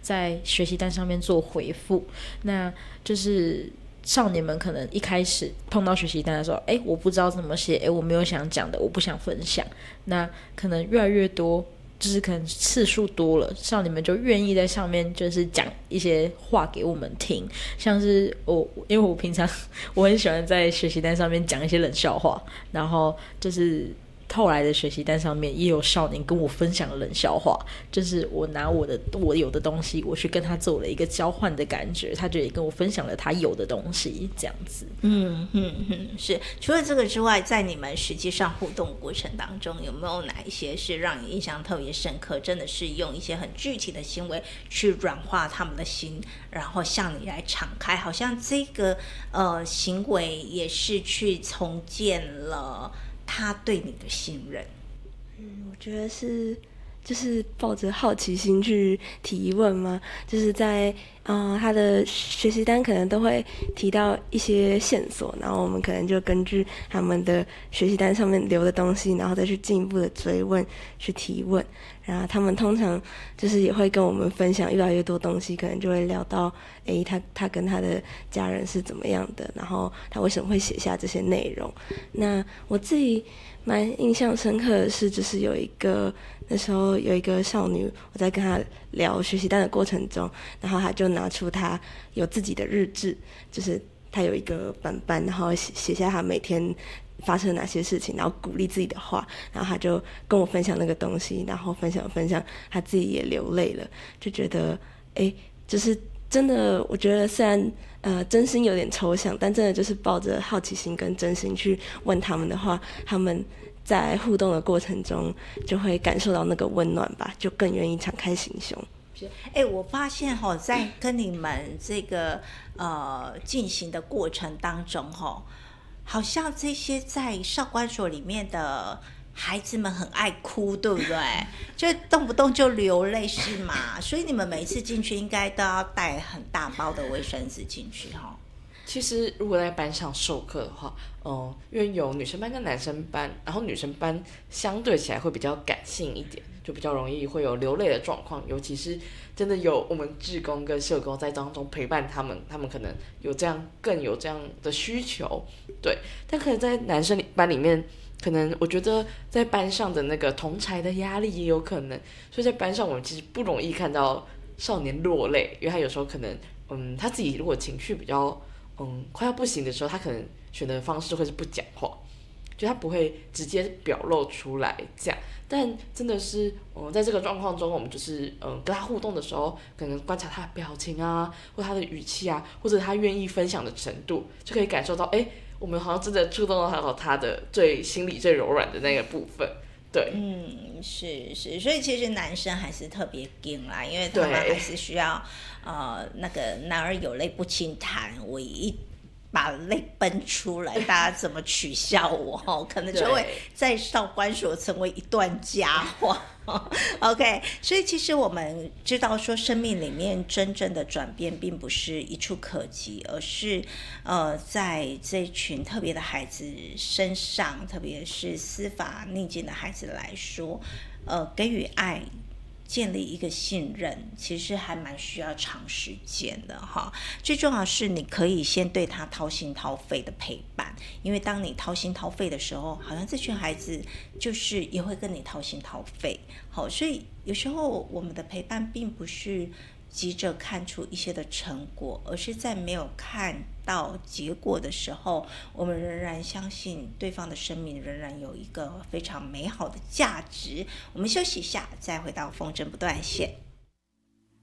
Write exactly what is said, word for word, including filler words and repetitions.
在学习单上面做回复。那就是少年们可能一开始碰到学习单的时候，哎，我不知道怎么写，哎，我没有想讲的，我不想分享。那可能越来越多，就是可能次数多了，少年们就愿意在上面就是讲一些话给我们听。像是我，因为我平常我很喜欢在学习单上面讲一些冷笑话，然后就是后来的学习单上面也有少年跟我分享冷笑话，就是我拿我的我有的东西，我去跟他做了一个交换的感觉，他就也跟我分享了他有的东西，这样子。 嗯嗯嗯，是。除了这个之外，在你们实际上互动过程当中，有没有哪一些是让你印象特别深刻？真的是用一些很具体的行为去软化他们的心，然后向你来敞开，好像这个呃行为也是去重建了他对你的信任。 嗯，我觉得是就是抱着好奇心去提问嘛，就是在呃他的学习单可能都会提到一些线索，然后我们可能就根据他们的学习单上面留的东西，然后再去进一步的追问去提问。然后他们通常就是也会跟我们分享越来越多东西，可能就会聊到诶他他跟他的家人是怎么样的，然后他为什么会写下这些内容。那我自己蛮印象深刻的是，就是有一个那时候有一个少女，我在跟她聊学习单的过程中，然后她就拿出她有自己的日志，就是她有一个板板，然后写写下她每天发生了哪些事情，然后鼓励自己的话，然后她就跟我分享那个东西，然后分享分享，她自己也流泪了，就觉得哎，就是真的，我觉得虽然呃真心有点抽象，但真的就是抱着好奇心跟真心去问他们的话，他们在互动的过程中就会感受到那个温暖吧，就更愿意敞开心胸。 哎，我发现哈、哦，在跟你们这个呃进行的过程当中哈、哦，好像这些在少管所里面的孩子们很爱哭，对不对？就动不动就流泪，是吗？所以你们每一次进去应该都要带很大包的卫生纸进去哈、哦。 其实如果在班上授课的话，嗯，因为有女生班跟男生班，然后女生班相对起来会比较感性一点，就比较容易会有流泪的状况，尤其是真的有我们志工跟社工在当中陪伴他们，他们可能有这样更有这样的需求，对。但可能在男生班里面，可能我觉得在班上的那个同侪的压力也有可能，所以在班上我们其实不容易看到少年落泪，因为他有时候可能，嗯，他自己如果情绪比较。嗯，快要不行的时候，他可能选择的方式会是不讲话，就他不会直接表露出来这样。但真的是，嗯，在这个状况中，我们就是嗯跟他互动的时候，可能观察他的表情啊，或他的语气啊，或者他愿意分享的程度，就可以感受到，哎，我们好像真的触动到他的最心里最柔软的那个部分。对， 嗯，是是，所以其实男生还是特别硬啦，因为他们还是需要，呃，那个男儿有泪不轻弹，我一把泪奔出来，大家怎么取笑我哦，可能就会在少管所成为一段佳话。OK， 所以其实我们知道说，生命里面真正的转变并不是一触可及，而是呃，在这群特别的孩子身上，特别是司法逆境的孩子来说，呃，给予爱。建立一个信任，其实还蛮需要长时间的哈。最重要的是，你可以先对他掏心掏肺的陪伴，因为当你掏心掏肺的时候，好像这群孩子就是也会跟你掏心掏肺。好，所以有时候我们的陪伴并不是急着看出一些的成果，而是在没有看到结果的时候，我们仍然相信对方的生命仍然有一个非常美好的价值。我们休息一下，再回到风筝不断线。